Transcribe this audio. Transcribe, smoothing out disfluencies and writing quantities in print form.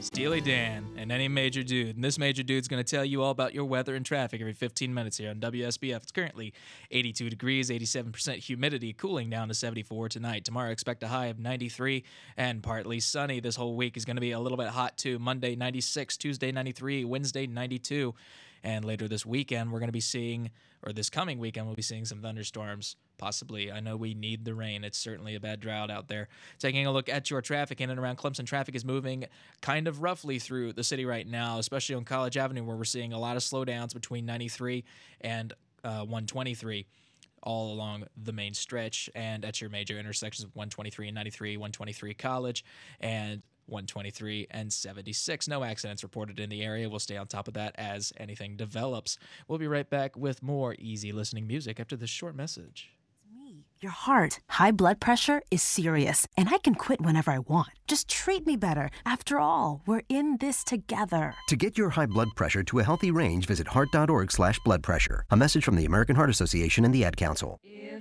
Steely Dan and any major dude. And this major dude's going to tell you all about your weather and traffic every 15 minutes here on WSBF. It's currently 82 degrees, 87% humidity, cooling down to 74 tonight. Tomorrow, expect a high of 93 and partly sunny. This whole week is going to be a little bit hot too. Monday, 96, Tuesday, 93, Wednesday, 92. And later this weekend, we're going to be seeing, or this coming weekend, we'll be seeing some thunderstorms, possibly. I know we need the rain. It's certainly a bad drought out there. Taking a look at your traffic in and around Clemson, traffic is moving kind of roughly through the city right now, especially on College Avenue, where we're seeing a lot of slowdowns between 93 and 123 all along the main stretch, and at your major intersections of 123 and 93, 123 College, and 123 and 76. No accidents reported in the area. We'll stay on top of that as anything develops. We'll be right back with more easy listening music after this short message. Your heart, high blood pressure is serious, and I can quit whenever I want. Just treat me better. After all, we're in this together. To get your high blood pressure to a healthy range, visit heart.org/blood pressure. A message from the American Heart Association and the Ad Council.